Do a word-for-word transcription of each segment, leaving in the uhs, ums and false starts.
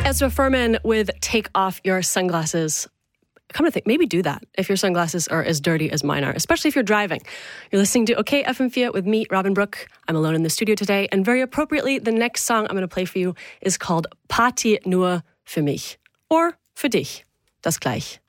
Ezra Furman with Take Off Your Sunglasses. Come to think, maybe do that if your sunglasses are as dirty as mine are, especially if you're driving. You're listening to OK F M vier with me, Robin Brook. I'm alone in the studio today, and very appropriately, the next song I'm going to play for you is called Party nur für mich. Or für dich. Das gleich.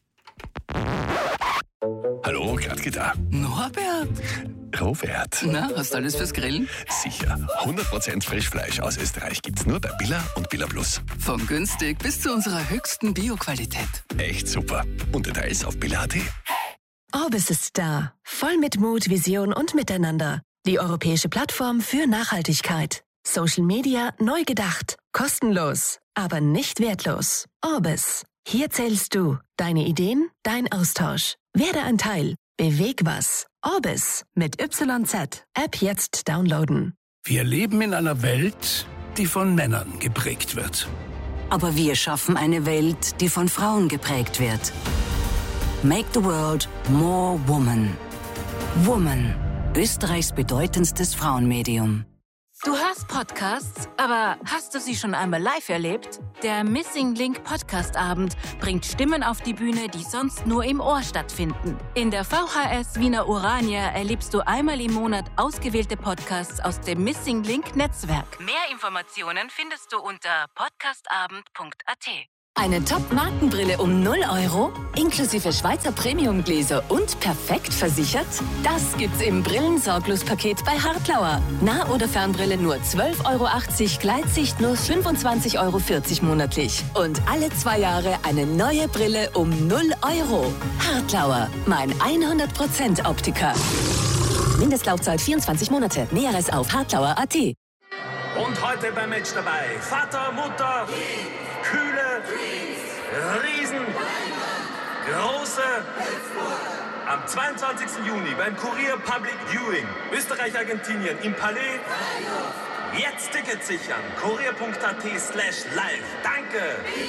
Hallo, Gradke da. Norbert. Robert. Na, hast du alles fürs Grillen? Sicher. hundert Prozent Frischfleisch aus Österreich gibt's nur bei Billa und Billa Plus. Von günstig bis zu unserer höchsten Bioqualität. Echt super. Und Details auf billa punkt at. Orbis ist da. Voll mit Mut, Vision und Miteinander. Die europäische Plattform für Nachhaltigkeit. Social Media neu gedacht. Kostenlos, aber nicht wertlos. Orbis. Hier zählst du. Deine Ideen, dein Austausch. Werde ein Teil. Beweg was. Orbis mit Y Z. App jetzt downloaden. Wir leben in einer Welt, die von Männern geprägt wird. Aber wir schaffen eine Welt, die von Frauen geprägt wird. Make the world more woman. Woman. Österreichs bedeutendstes Frauenmedium. Du hörst Podcasts, aber hast du sie schon einmal live erlebt? Der Missing Link Podcast Abend bringt Stimmen auf die Bühne, die sonst nur im Ohr stattfinden. In der V H S Wiener Urania erlebst du einmal im Monat ausgewählte Podcasts aus dem Missing Link Netzwerk. Mehr Informationen findest du unter podcastabend punkt a t. Eine Top-Markenbrille um null Euro, inklusive Schweizer Premium-Gläser und perfekt versichert? Das gibt's im Brillensorglos-Paket bei Hartlauer. Nah- oder Fernbrille nur zwölf Euro achtzig, Gleitsicht nur fünfundzwanzig Euro vierzig monatlich. Und alle zwei Jahre eine neue Brille um null Euro. Hartlauer, mein hundert Prozent Optiker. Mindestlaufzeit vierundzwanzig Monate. Näheres auf hartlauer punkt a t. Und heute beim Match dabei Vater, Mutter, Kühle, Riesen, Große. Am zweiundzwanzigsten Juni beim Kurier Public Viewing Österreich-Argentinien im Palais. Jetzt Tickets sichern. kurier punkt a t slash live. Danke.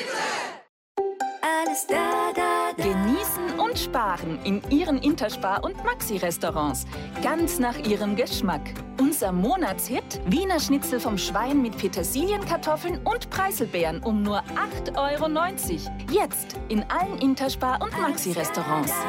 Alles da, da, da. Genießen und sparen in Ihren Interspar- und Maxi-Restaurants. Ganz nach Ihrem Geschmack. Unser Monatshit: Wiener Schnitzel vom Schwein mit Petersilienkartoffeln und Preiselbeeren um nur acht Euro neunzig. Jetzt in allen Interspar- und Maxi-Restaurants.